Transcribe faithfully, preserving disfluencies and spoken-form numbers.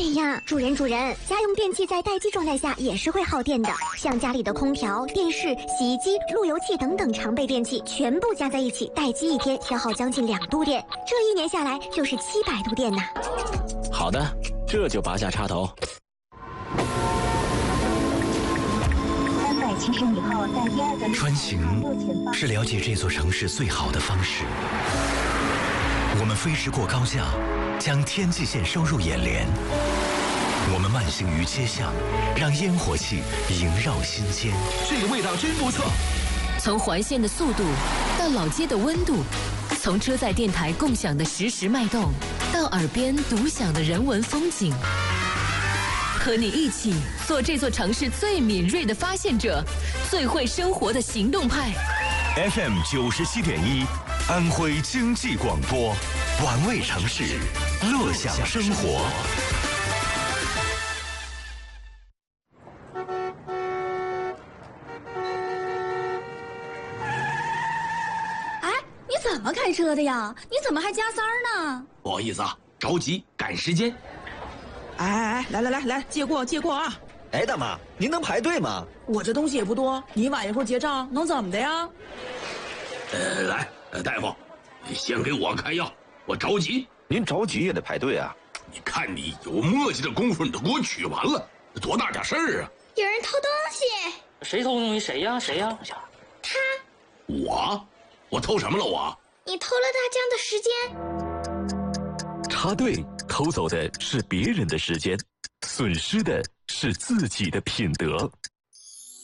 呀，主人主人，家用电器在待机状态下也是会耗电的，像家里的空调、电视、洗衣机、路由器等等常备电器，全部加在一起，待机一天消耗将近两度电，这一年下来就是七百度电呢。 好的，这就拔下插头。 三百七十米后，在第二个穿行是了解这座城市最好的方式。我们飞驰过高架，将天际线收入眼帘。我们慢行于街巷，让烟火气萦绕心间。 这个味道真不错。 从环线的速度到老街的温度，从车载电台共享的实时脉动，到耳边独享的人文风景。和你一起做这座城市最敏锐的发现者，最会生活的行动派。 F M 九十七点一，安徽经济广播，玩味城市，乐享生活。 哎，你怎么开车的呀？你怎么还加塞儿呢？ 不好意思啊，着急赶时间。 哎哎哎，来来来来，借过借过啊！ 哎，大妈，您能排队吗？ 我这东西也不多，你晚一会儿结账能怎么的呀？ 呃，来，呃，大夫，先给我开药，我着急。 您着急也得排队啊！ 你看你有墨迹的功夫，你都给我取完了，多大点事儿啊！ 有人偷东西， 谁偷东西？谁呀？谁呀？ 他， 我，我偷什么了？我， 你偷了大江的时间。 插队偷走的是别人的时间，损失的是自己的品德。